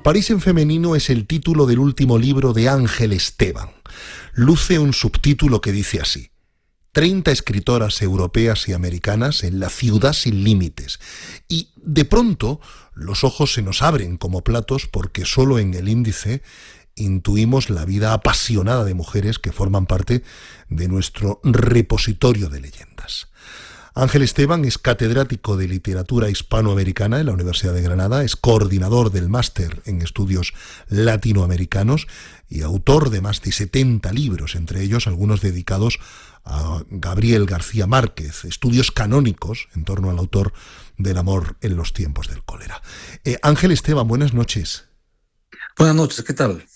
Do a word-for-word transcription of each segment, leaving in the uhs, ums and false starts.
París en femenino es el título del último libro de Ángel Esteban. Luce un subtítulo que dice así: treinta escritoras europeas y americanas en la ciudad sin límites. Y de pronto los ojos se nos abren como platos porque solo en el índice intuimos la vida apasionada de mujeres que forman parte de nuestro repositorio de leyendas. Ángel Esteban es catedrático de literatura hispanoamericana en la Universidad de Granada, es coordinador del máster en estudios latinoamericanos y autor de más de setenta libros, entre ellos algunos dedicados a Gabriel García Márquez, estudios canónicos en torno al autor del amor en los tiempos del cólera. Eh, Ángel Esteban, buenas noches. Buenas noches, ¿qué tal?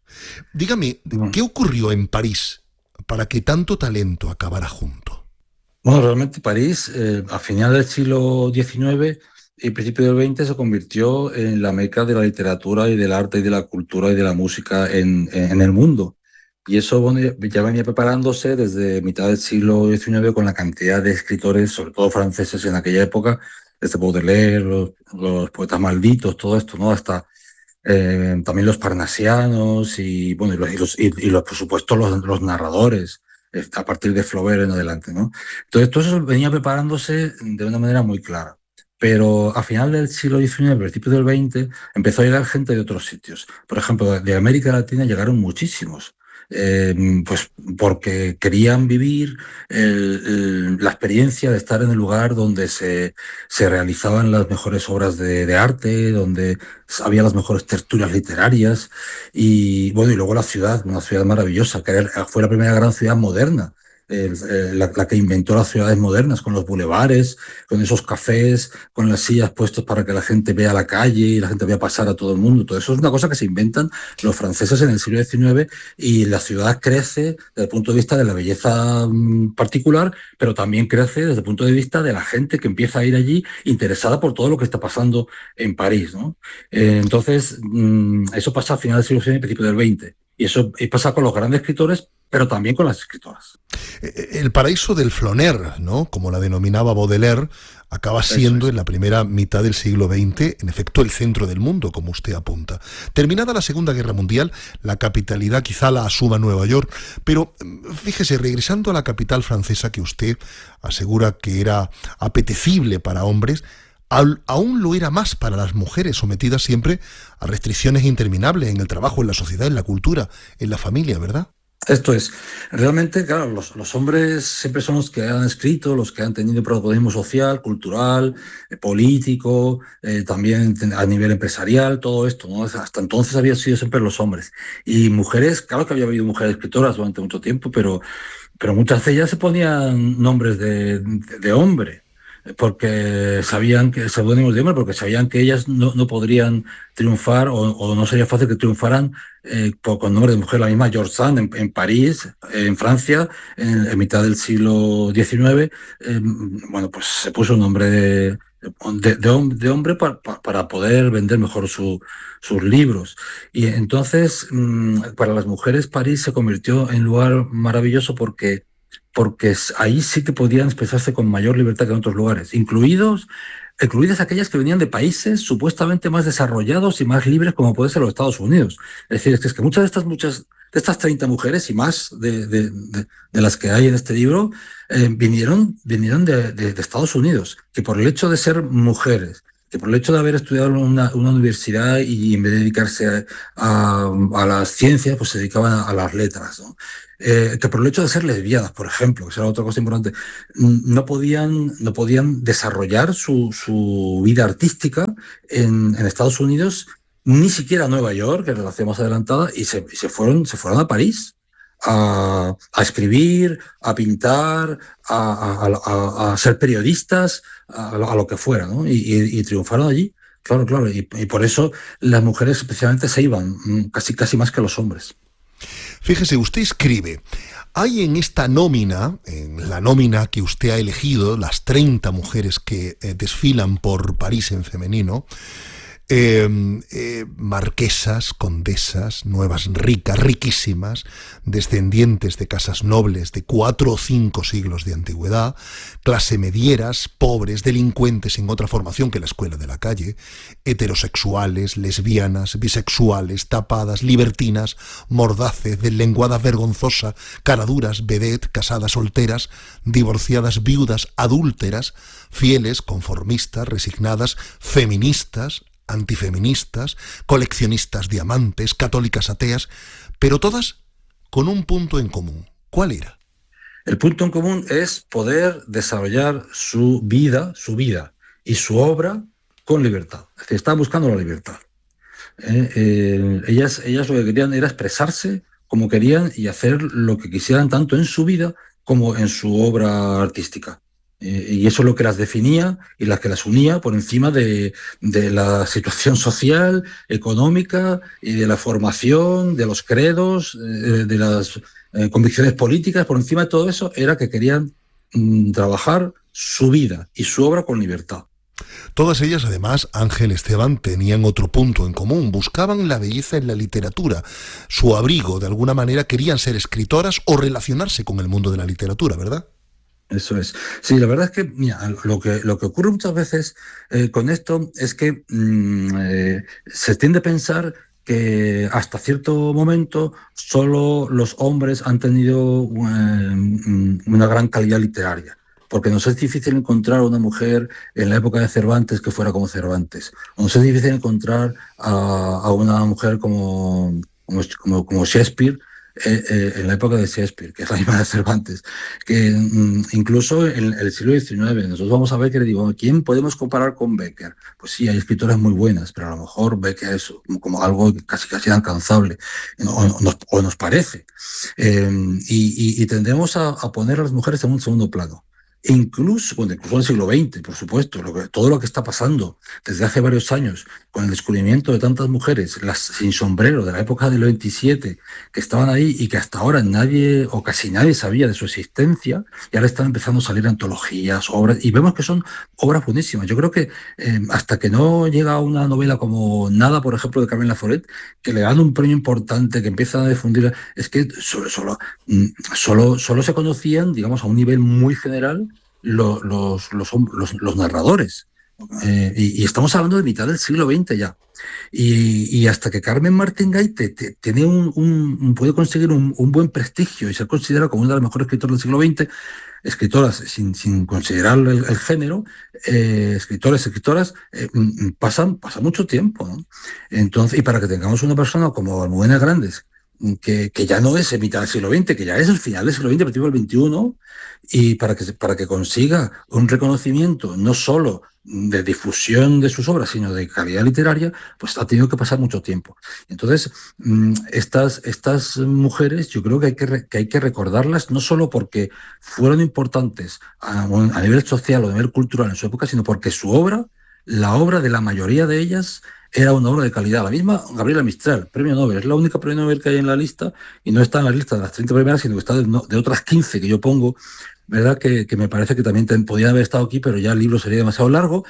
Dígame, ¿qué ocurrió en París para que tanto talento acabara junto? Bueno, realmente París, eh, a finales del siglo diecinueve y principio del veinte, se convirtió en la meca de la literatura y del arte y de la cultura y de la música en, en el mundo. Y eso, bueno, ya venía preparándose desde mitad del siglo diecinueve con la cantidad de escritores, sobre todo franceses en aquella época, desde Baudelaire, los, los poetas malditos, todo esto, ¿no? Hasta eh, también los parnasianos y, bueno, y, los, y, los, y, y los, por supuesto, los, los narradores, a partir de Flaubert en adelante, ¿no? Entonces, todo eso venía preparándose de una manera muy clara. Pero a final del siglo diecinueve, principio del veinte, empezó a llegar gente de otros sitios. Por ejemplo, de América Latina llegaron muchísimos. Eh, pues porque querían vivir el, el, la experiencia de estar en el lugar donde se, se realizaban las mejores obras de, de arte, donde había las mejores tertulias literarias y, bueno, y luego la ciudad, una ciudad maravillosa, que era, fue la primera gran ciudad moderna. Eh, eh, la, la que inventó las ciudades modernas, con los bulevares, con esos cafés, con las sillas puestas para que la gente vea la calle y la gente vea pasar a todo el mundo. Todo eso es una cosa que se inventan los franceses en el siglo diecinueve y la ciudad crece desde el punto de vista de la belleza mmm, particular, pero también crece desde el punto de vista de la gente que empieza a ir allí interesada por todo lo que está pasando en París, ¿no? Eh, entonces, mmm, eso pasa a finales del siglo diecinueve y principio del veinte. Y eso pasa con los grandes escritores, pero también con las escritoras. El paraíso del Flaner, ¿no?, como la denominaba Baudelaire, acaba siendo es. en la primera mitad del siglo veinte, en efecto, el centro del mundo, como usted apunta. Terminada la Segunda Guerra Mundial, la capitalidad quizá la asuma Nueva York, pero fíjese, regresando a la capital francesa, que usted asegura que era apetecible para hombres, aún lo era más para las mujeres, sometidas siempre a restricciones interminables en el trabajo, en la sociedad, en la cultura, en la familia, ¿verdad? Esto es, realmente, claro, los, los hombres siempre son los que han escrito, los que han tenido protagonismo social, cultural, eh, político, eh, también a nivel empresarial, todo esto, ¿no? Hasta entonces habían sido siempre los hombres. Y mujeres, claro que había habido mujeres escritoras durante mucho tiempo, pero, pero muchas de ellas se ponían nombres de, de, de hombre, porque sabían que, seudónimos de hombre, porque sabían que ellas no, no podrían triunfar o, o no sería fácil que triunfaran eh, por, con nombre de mujer. La misma George Sand en, en París, en Francia, en, en mitad del siglo diecinueve, eh, bueno, pues se puso un nombre de, de, de, de hombre para, para poder vender mejor su, sus libros. Y entonces, para las mujeres, París se convirtió en un lugar maravilloso porque porque ahí sí que podían expresarse con mayor libertad que en otros lugares, incluidos, incluidas aquellas que venían de países supuestamente más desarrollados y más libres, como puede ser los Estados Unidos. Es decir, es que, es que muchas de estas, muchas de estas treinta mujeres y más de, de, de, de las que hay en este libro eh, vinieron, vinieron de, de, de Estados Unidos, que por el hecho de ser mujeres, que por el hecho de haber estudiado en una, una universidad y en vez de dedicarse a, a, a las ciencias, pues se dedicaban a, a las letras, ¿no? Eh, que por el hecho de ser lesbianas, por ejemplo, que será otra cosa importante, no podían, no podían desarrollar su, su vida artística en, en Estados Unidos, ni siquiera a Nueva York, que era la ciudad más adelantada, y se, y se, fueron, se fueron a París a, a escribir, a pintar, a, a, a, a ser periodistas, a, a lo que fuera, ¿no? Y, y, y triunfaron allí. Claro, claro, y, y por eso las mujeres especialmente se iban, casi, casi más que los hombres. Fíjese, usted escribe, hay en esta nómina, en la nómina que usted ha elegido, las treinta mujeres que eh, desfilan por París en femenino, Eh, eh, marquesas, condesas, nuevas ricas, riquísimas, descendientes de casas nobles de cuatro o cinco siglos de antigüedad, clase medieras, pobres, delincuentes sin otra formación que la escuela de la calle, heterosexuales, lesbianas, bisexuales, tapadas, libertinas, mordaces, deslenguadas vergonzosa, caraduras, vedette, casadas solteras, divorciadas, viudas, adúlteras, fieles, conformistas, resignadas, feministas, antifeministas, coleccionistas de amantes, católicas ateas, pero todas con un punto en común. ¿Cuál era? El punto en común es poder desarrollar su vida, su vida y su obra con libertad. Es decir, estaban buscando la libertad. Eh, eh, ellas, ellas lo que querían era expresarse como querían y hacer lo que quisieran tanto en su vida como en su obra artística. Eh, y eso es lo que las definía y las que las unía por encima de, de la situación social, económica y de la formación, de los credos, eh, de las eh, convicciones políticas. Por encima de todo eso era que querían mm, trabajar su vida y su obra con libertad. Todas ellas, además, Ángel Esteban, tenían otro punto en común. Buscaban la belleza en la literatura. Su abrigo, de alguna manera, querían ser escritoras o relacionarse con el mundo de la literatura, ¿verdad? Eso es. Sí, la verdad es que, mira, lo que, lo que ocurre muchas veces eh, con esto es que mmm, eh, se tiende a pensar que hasta cierto momento solo los hombres han tenido una, una gran calidad literaria, porque nos es difícil encontrar a una mujer en la época de Cervantes que fuera como Cervantes, o nos es difícil encontrar a, a una mujer como, como, como Shakespeare, Eh, eh, en la época de Shakespeare, que es la misma de Cervantes, que mm, incluso en el siglo diecinueve, nosotros vamos a ver que le digo, ¿quién podemos comparar con Becker? Pues sí, hay escritoras muy buenas, pero a lo mejor Becker es como algo casi casi inalcanzable, o, o, nos, o nos parece. Eh, y, y, y tendemos a, a poner a las mujeres en un segundo plano. Incluso, bueno, incluso en el siglo veinte, por supuesto, lo que, todo lo que está pasando desde hace varios años con el descubrimiento de tantas mujeres, las sin sombrero de la época del veintisiete, que estaban ahí y que hasta ahora nadie o casi nadie sabía de su existencia, y ahora están empezando a salir antologías, obras, y vemos que son obras buenísimas. Yo creo que eh, hasta que no llega una novela como Nada, por ejemplo, de Carmen Laforet, que le dan un premio importante, que empiezan a difundir, es que solo, solo, solo, solo se conocían, digamos, a un nivel muy general, Los, los, los, los, los narradores. Eh, y, y estamos hablando de mitad del siglo veinte ya. Y, y hasta que Carmen Martín Gaite te, tiene un, un, puede conseguir un, un buen prestigio y ser considerada como una de las mejores escritoras del siglo veinte, escritoras sin, sin considerar el, el género, eh, escritores, escritoras, eh, pasan, pasa mucho tiempo, ¿no? Entonces, y para que tengamos una persona como Almudena Grandes, Que, que ya no es en mitad del siglo veinte, que ya es el final del siglo veinte, principio del veintiuno, y para que, para que consiga un reconocimiento no solo de difusión de sus obras, sino de calidad literaria, pues ha tenido que pasar mucho tiempo. Entonces, estas, estas mujeres yo creo que hay que, que hay que recordarlas no solo porque fueron importantes a, a nivel social o a nivel cultural en su época, sino porque su obra, la obra de la mayoría de ellas, era una obra de calidad. La misma Gabriela Mistral, premio Nobel, es la única premio Nobel que hay en la lista, y no está en la lista de las treinta primeras, sino que está de, de otras quince que yo pongo, ¿verdad? Que, que me parece que también te, podían haber estado aquí, pero ya el libro sería demasiado largo.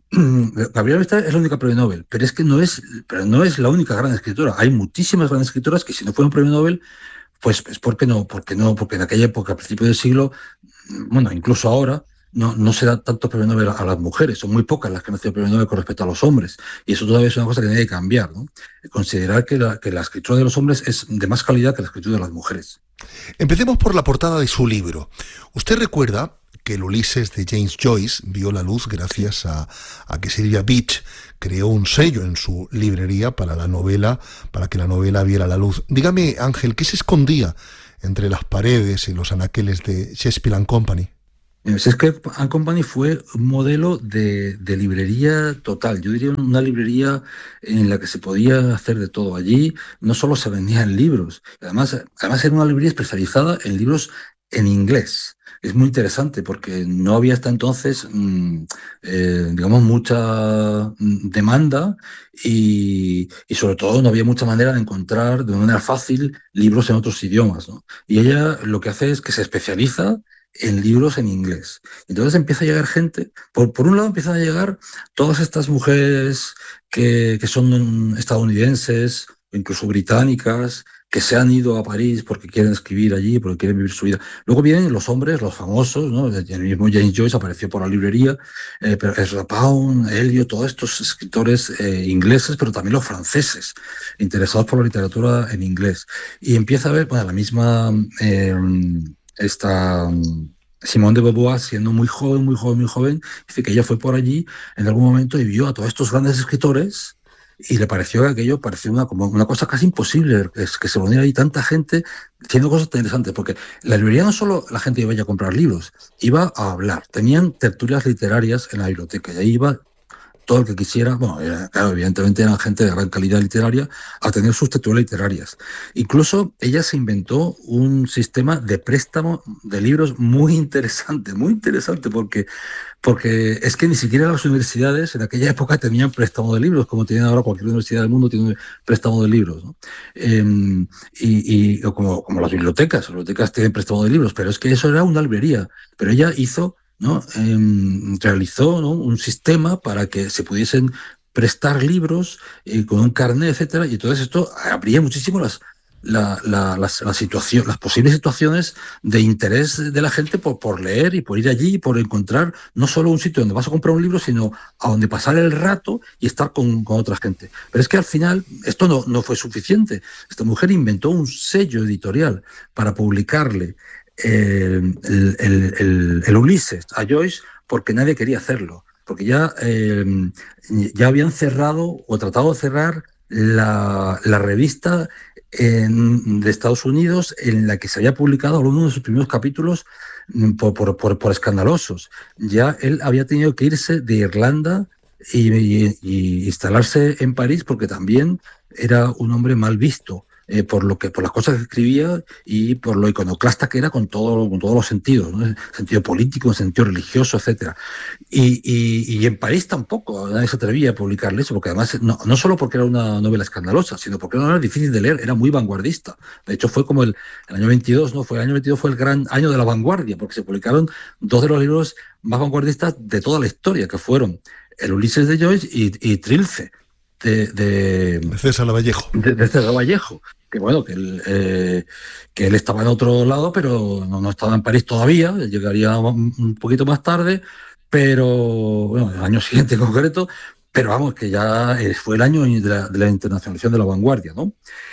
Gabriela Mistral es la única premio Nobel, pero es que no es, pero no es la única gran escritora. Hay muchísimas grandes escritoras que si no fueron premio Nobel, pues es porque no, porque no, porque en aquella época, a principios del siglo, bueno, incluso ahora, No, no se da tanto premio Nobel a las mujeres, son muy pocas las que han recibido premio Nobel con respecto a los hombres, y eso todavía es una cosa que tiene que cambiar, ¿no? Considerar que la, que la escritura de los hombres es de más calidad que la escritura de las mujeres. Empecemos por la portada de su libro. Usted recuerda que el Ulises de James Joyce vio la luz gracias a, a que Sylvia Beach creó un sello en su librería para la novela, para que la novela viera la luz. Dígame, Ángel, ¿qué se escondía entre las paredes y los anaqueles de Shakespeare and Company? Shakespeare and Company fue un modelo de, de librería total. Yo diría una librería en la que se podía hacer de todo. Allí no solo se vendían libros, además, además era una librería especializada en libros en inglés. Es muy interesante porque no había hasta entonces, mmm, eh, digamos, mucha demanda y, y sobre todo no había mucha manera de encontrar de manera fácil libros en otros idiomas, ¿no? Y ella lo que hace es que se especializa en libros en inglés. Entonces empieza a llegar gente, por, por un lado empiezan a llegar todas estas mujeres que, que son estadounidenses, incluso británicas, que se han ido a París porque quieren escribir allí, porque quieren vivir su vida. Luego vienen los hombres, los famosos, ¿no? El mismo James Joyce apareció por la librería, eh, pero Ezra Pound, Eliot, todos estos escritores eh, ingleses, pero también los franceses, interesados por la literatura en inglés. Y empieza a ver, bueno, la misma, eh, esta... Simone de Beauvoir, siendo muy joven, muy joven, muy joven, dice que ella fue por allí en algún momento y vio a todos estos grandes escritores y le pareció que aquello parecía una, como una cosa casi imposible, es que se reuniera ahí tanta gente haciendo cosas tan interesantes, porque la librería no solo la gente iba a comprar libros, iba a hablar, tenían tertulias literarias en la biblioteca y ahí iba todo el que quisiera, bueno, era, claro, evidentemente eran gente de gran calidad literaria, a tener sus tertulias literarias. Incluso ella se inventó un sistema de préstamo de libros muy interesante, muy interesante, porque, porque es que ni siquiera las universidades en aquella época tenían préstamo de libros, como tienen ahora cualquier universidad del mundo tiene un préstamo de libros, ¿no? Eh, y, y como, como las bibliotecas, las bibliotecas tienen préstamo de libros, pero es que eso era una librería, pero ella hizo... ¿no? Eh, realizó, ¿no? un sistema para que se pudiesen prestar libros eh, con un carnet, etcétera, y entonces esto abría muchísimo las, la, la, las, la situación, las posibles situaciones de interés de la gente por, por leer y por ir allí y por encontrar no solo un sitio donde vas a comprar un libro, sino a donde pasar el rato y estar con, con otra gente. Pero es que al final esto no, no fue suficiente. Esta mujer inventó un sello editorial para publicarle El, el, el, el Ulises a Joyce porque nadie quería hacerlo, porque ya, eh, ya habían cerrado o tratado de cerrar la, la revista en, de Estados Unidos en la que se había publicado uno de sus primeros capítulos por, por, por, por escandalosos. Ya él había tenido que irse de Irlanda y, y, y instalarse en París porque también era un hombre mal visto. Eh, por lo que por las cosas que escribía y por lo iconoclasta que era con, todo, con todos los sentidos, ¿no? En sentido político, en sentido religioso, etcétera. Y, y, y en París tampoco nadie se atrevía a publicarle eso, porque además no, no solo porque era una novela escandalosa, sino porque era una novela difícil de leer, era muy vanguardista. De hecho fue como el, el año veintidós, ¿no? Fue el año veintidós fue el gran año de la vanguardia, porque se publicaron dos de los libros más vanguardistas de toda la historia, que fueron el Ulises de Joyce y, y Trilce. De, de, de César Lavallejo. De, de César Lavallejo. Que bueno, que él, eh, que él estaba en otro lado, pero no, no estaba en París todavía, llegaría un, un poquito más tarde, pero bueno, el año siguiente en concreto, pero vamos, que ya fue el año de la, de la internacionalización de la vanguardia, ¿no?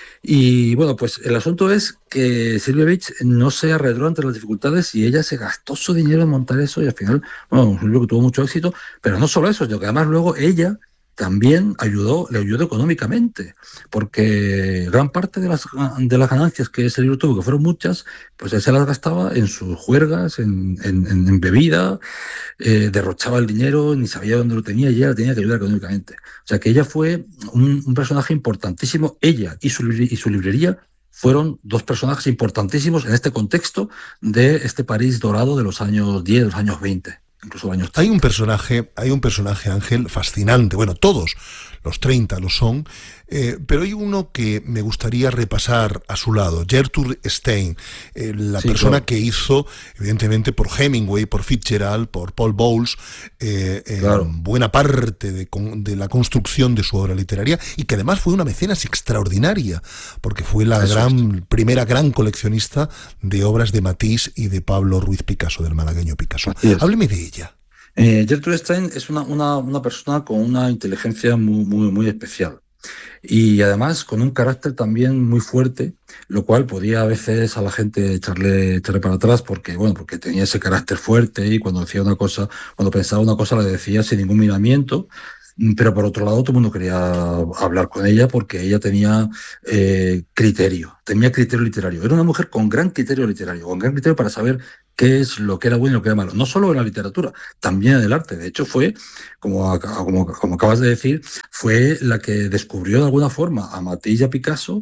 Y bueno, pues el asunto es que Sylvia Beach no se arredró ante las dificultades y ella se gastó su dinero en montar eso y al final, bueno, un libro que tuvo mucho éxito, pero no solo eso, sino que además luego ella también ayudó, le ayudó económicamente, porque gran parte de las, de las ganancias que ese libro tuvo, que fueron muchas, pues él se las gastaba en sus juergas, en, en, en bebida, eh, derrochaba el dinero, ni sabía dónde lo tenía y ella tenía que ayudar económicamente. O sea que ella fue un, un personaje importantísimo, ella y su, y su librería fueron dos personajes importantísimos en este contexto de este París dorado de los años diez, de los años veinte. Incluso años hay un personaje, hay un personaje, Ángel, fascinante. Bueno, todos los treinta lo son, eh, pero hay uno que me gustaría repasar a su lado, Gertrude Stein, eh, la sí, persona claro. que hizo, evidentemente, por Hemingway, por Fitzgerald, por Paul Bowles, eh, eh, claro. buena parte de, de la construcción de su obra literaria, y que además fue una mecenas extraordinaria, porque fue la gran, primera gran coleccionista de obras de Matisse y de Pablo Ruiz Picasso, del malagueño Picasso. Yes. Hábleme de ella. Eh, Gertrude Stein es una, una, una persona con una inteligencia muy, muy, muy especial y además con un carácter también muy fuerte, lo cual podía a veces a la gente echarle, echarle para atrás porque, bueno, porque tenía ese carácter fuerte y cuando decía una cosa, cuando pensaba una cosa la decía sin ningún miramiento. Pero por otro lado todo el mundo quería hablar con ella porque ella tenía eh, criterio, tenía criterio literario. Era una mujer con gran criterio literario, con gran criterio para saber qué es lo que era bueno y lo que era malo. No solo en la literatura, también en el arte. De hecho fue, como, como, como acabas de decir, fue la que descubrió de alguna forma a Matisse y a Picasso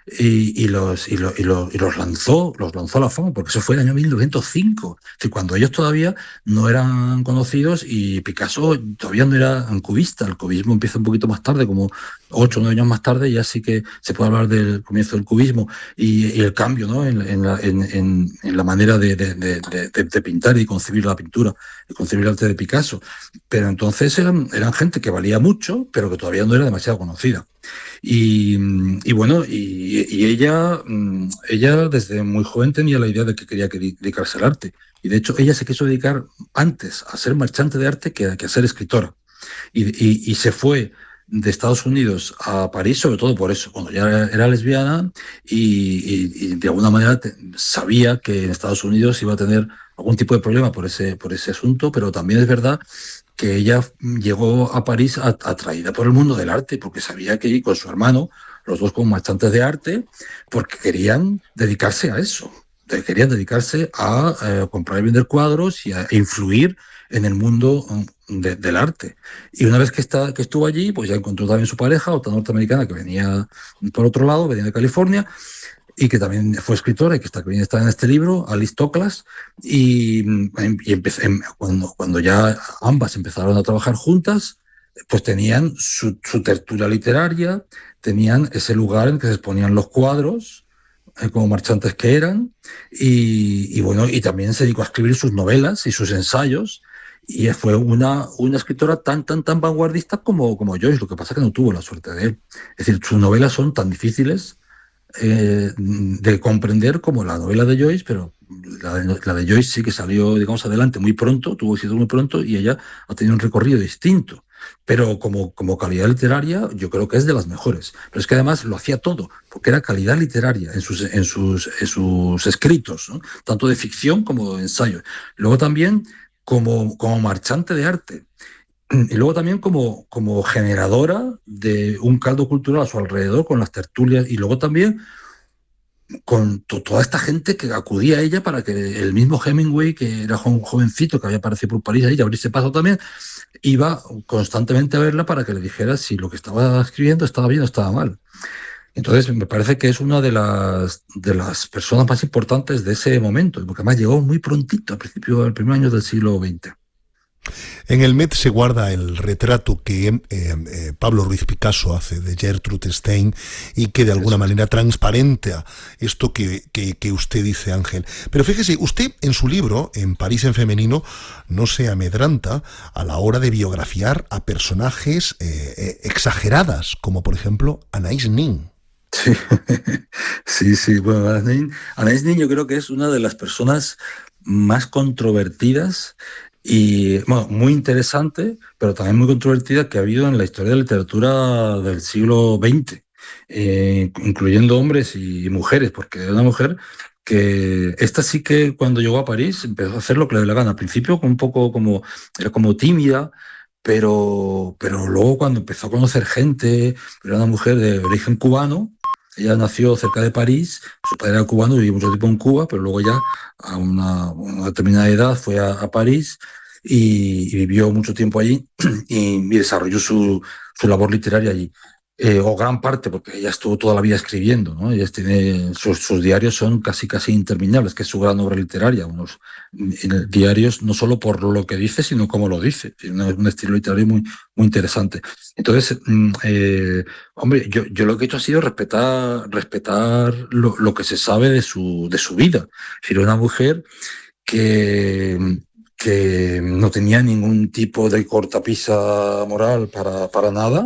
y, y, los, y, lo, y, lo, y los lanzó, los lanzó a la fama, porque eso fue el año mil novecientos cinco, es decir, cuando ellos todavía no eran conocidos y Picasso todavía no era un cubista. El cubismo empieza un poquito más tarde, como ocho o nueve años más tarde, ya sí que se puede hablar del comienzo del cubismo y, y el cambio, ¿no? en, en, la, en, en, en la manera de, de, de, de, de pintar y concebir la pintura y concebir el arte de Picasso. Pero entonces eran, eran gente que valía mucho, pero que todavía no era demasiado conocida. Y, y bueno, y, y ella, ella desde muy joven tenía la idea de que quería dedicarse al arte. Y de hecho ella se quiso dedicar antes a ser marchante de arte que a, que a ser escritora. Y, y, y se fue de Estados Unidos a París sobre todo por eso, cuando ya era lesbiana y, y, y de alguna manera te, sabía que en Estados Unidos iba a tener algún tipo de problema por ese, por ese asunto, pero también es verdad que ella llegó a París atraída por el mundo del arte, porque sabía que con su hermano, los dos como marchantes de arte, porque querían dedicarse a eso, querían dedicarse a eh, comprar y vender cuadros y a influir en el mundo de, del arte. Y una vez que, está, que estuvo allí, pues ya encontró también su pareja, otra norteamericana que venía por otro lado, venía de California, y que también fue escritora y que está, está en este libro, Alice Toklas, y, y empecé, cuando, cuando ya ambas empezaron a trabajar juntas, pues tenían su, su tertulia literaria, tenían ese lugar en que se exponían los cuadros, eh, como marchantes que eran, y, y bueno, y también se dedicó a escribir sus novelas y sus ensayos, y fue una, una escritora tan, tan, tan vanguardista como, como Joyce, lo que pasa es que no tuvo la suerte de él. Es decir, sus novelas son tan difíciles Eh, de comprender como la novela de Joyce, pero la de, la de Joyce sí que salió, digamos, adelante muy pronto, tuvo éxito muy pronto y ella ha tenido un recorrido distinto. Pero como, como calidad literaria yo creo que es de las mejores. Pero es que además lo hacía todo, porque era calidad literaria en sus, en sus, en sus escritos, ¿no? Tanto de ficción como de ensayo. Luego también como, como marchante de arte. Y luego también como, como generadora de un caldo cultural a su alrededor con las tertulias y luego también con to toda esta gente que acudía a ella para que el mismo Hemingway, que era un jovencito que había aparecido por París ahí, y abrirse paso también, iba constantemente a verla para que le dijera si lo que estaba escribiendo estaba bien o estaba mal. Entonces me parece que es una de las, de las personas más importantes de ese momento, porque además llegó muy prontito, al principio, al primer año del siglo veinte. En el Met se guarda el retrato que eh, eh, Pablo Ruiz Picasso hace de Gertrude Stein y que de alguna manera transparenta esto que, que, que usted dice, Ángel. Pero fíjese, usted en su libro, En París en femenino, no se amedranta a la hora de biografiar a personajes eh, eh, exageradas, como por ejemplo Anaïs Nin. Sí, sí, sí. Bueno, Anaïs Nin, Anaïs Nin yo creo que es una de las personas más controvertidas y bueno, muy interesante, pero también muy controvertida que ha habido en la historia de la literatura del siglo veinte, eh, incluyendo hombres y mujeres, porque era una mujer que esta sí que cuando llegó a París empezó a hacer lo que le dio la gana. Al principio un poco como, era como tímida, pero, pero luego cuando empezó a conocer gente, era una mujer de origen cubano. Ella nació cerca de París, su padre era cubano, vivió mucho tiempo en Cuba, pero luego ya a una, una determinada edad fue a, a París y, y vivió mucho tiempo allí y, y desarrolló su, su labor literaria allí. Eh, o gran parte, porque ella estuvo toda la vida escribiendo, ¿no? Ella tiene, sus, sus diarios son casi casi interminables, que es su gran obra literaria. Unos diarios no solo por lo que dice, sino cómo lo dice. Tiene un, un estilo literario muy, muy interesante. Entonces, eh, hombre, yo, yo lo que he hecho ha sido respetar, respetar lo, lo que se sabe de su, de su vida. Es decir, una mujer que, que no tenía ningún tipo de cortapisa moral para, para nada.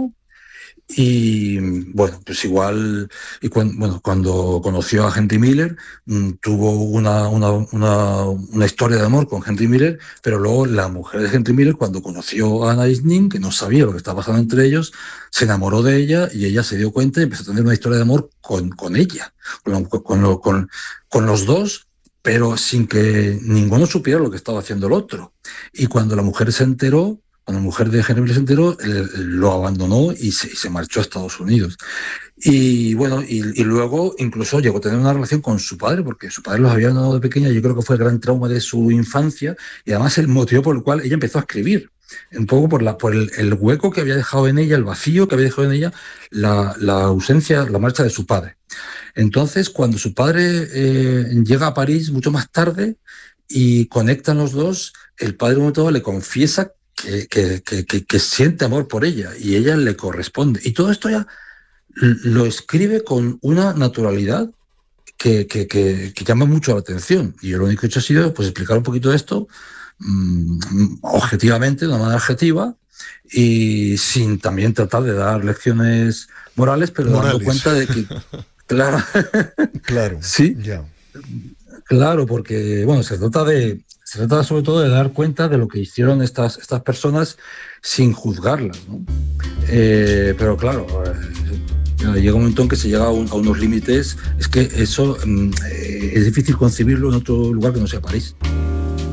Y bueno, pues igual, y cuando, bueno, cuando conoció a Henry Miller, mmm, tuvo una, una, una, una historia de amor con Henry Miller, pero luego la mujer de Henry Miller, cuando conoció a Anaïs Nin, que no sabía lo que estaba pasando entre ellos, se enamoró de ella y ella se dio cuenta y empezó a tener una historia de amor con, con ella, con, con, lo, con, con los dos, pero sin que ninguno supiera lo que estaba haciendo el otro. Y cuando la mujer se enteró, cuando la mujer de Henry se enteró, él, él lo abandonó y se, y se marchó a Estados Unidos. Y bueno, y, y luego incluso llegó a tener una relación con su padre, porque su padre los había abandonado de pequeña. Yo creo que fue el gran trauma de su infancia y además el motivo por el cual ella empezó a escribir. Un poco por, la, por el, el hueco que había dejado en ella, el vacío que había dejado en ella, la, la ausencia, la marcha de su padre. Entonces, cuando su padre eh, llega a París mucho más tarde y conectan los dos, el padre de un momento dado le confiesa que, que, que, que, que siente amor por ella y ella le corresponde. Y todo esto ya lo escribe con una naturalidad que, que, que, que llama mucho la atención. Y yo lo único que he hecho ha sido pues, explicar un poquito esto mmm, objetivamente, de una manera objetiva, y sin también tratar de dar lecciones morales, pero morales. dando cuenta de que, claro, claro, sí, yeah. claro, porque bueno, se trata de se trata sobre todo de dar cuenta de lo que hicieron estas, estas personas sin juzgarlas, ¿no? Eh, pero claro, eh, llega un momento en que se llega a, un, a unos límites, es que eso eh, es difícil concebirlo en otro lugar que no sea París.